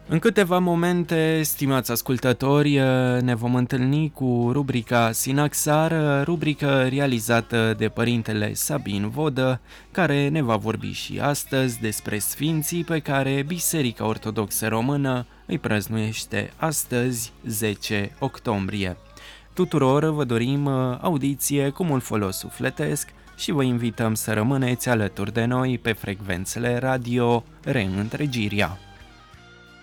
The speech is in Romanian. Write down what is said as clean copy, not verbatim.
În câteva momente, stimați ascultători, ne vom întâlni cu rubrica Sinaxar, rubrică realizată de părintele Sabin Vodă, care ne va vorbi și astăzi despre sfinții pe care Biserica Ortodoxă Română îi prăznuiește astăzi, 10 octombrie. Tuturor vă dorim audiție cu mult folos sufletesc și vă invităm să rămâneți alături de noi pe frecvențele radio Reîntregirea.